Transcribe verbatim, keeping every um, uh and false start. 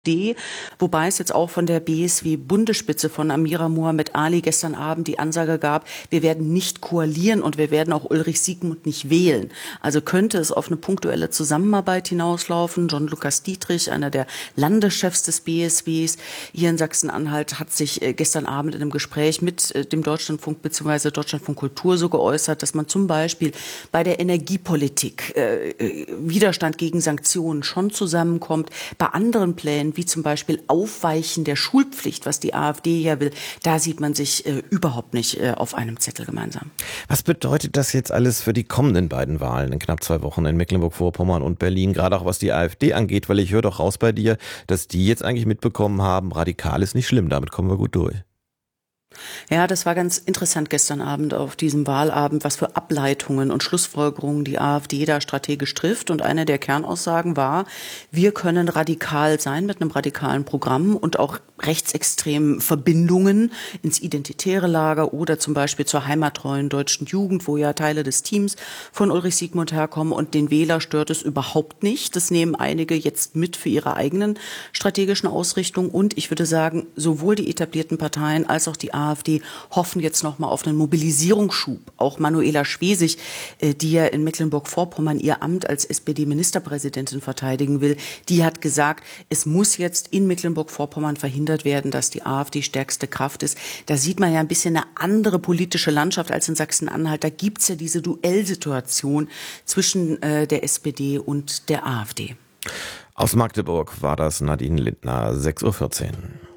D, wobei es jetzt auch von der B S W-Bundesspitze von Amira Mohamed Ali gestern Abend die Ansage gab, wir werden nicht koalieren und wir werden auch Ulrich Siegmund nicht wählen. Also könnte es auf eine punktuelle Zusammenarbeit hinauslaufen. John Lukas Dietrich, einer der Landeschefs des B S Ws hier in Sachsen-Anhalt, hat sich gestern Abend in einem Gespräch mit dem Deutschlandfunk bzw. Deutschlandfunk Kultur so geäußert, dass man zum Beispiel bei der Energiepolitik äh, Widerstand gegen Sanktionen schon zusammenkommt. Bei anderen Plänen wie zum Beispiel Aufweichen der Schulpflicht, was die AfD ja will, da sieht man sich äh, überhaupt nicht äh, auf einem Zettel gemeinsam. Was bedeutet das jetzt alles für die kommenden beiden Wahlen in knapp zwei Wochen in Mecklenburg-Vorpommern und Berlin, gerade auch was die AfD angeht, weil ich höre doch raus bei dir, dass die jetzt eigentlich mitbekommen haben, radikal ist nicht schlimm, damit kommen wir gut durch. Ja, das war ganz interessant gestern Abend auf diesem Wahlabend, was für Ableitungen und Schlussfolgerungen die AfD da strategisch trifft. Und eine der Kernaussagen war, wir können radikal sein mit einem radikalen Programm und auch rechtsextremen Verbindungen ins identitäre Lager oder zum Beispiel zur heimattreuen deutschen Jugend, wo ja Teile des Teams von Ulrich Siegmund herkommen, und den Wähler stört es überhaupt nicht. Das nehmen einige jetzt mit für ihre eigenen strategischen Ausrichtungen. Und ich würde sagen, sowohl die etablierten Parteien als auch die AfD hoffen jetzt noch mal auf einen Mobilisierungsschub. Auch Manuela Schwesig, die ja in Mecklenburg-Vorpommern ihr Amt als S P D-Ministerpräsidentin verteidigen will, die hat gesagt, es muss jetzt in Mecklenburg-Vorpommern verhindert werden, dass die AfD stärkste Kraft ist. Da sieht man ja ein bisschen eine andere politische Landschaft als in Sachsen-Anhalt. Da gibt's ja diese Duellsituation zwischen äh, der S P D und der AfD. Aus Magdeburg war das Nadine Lindner, sechs Uhr vierzehn.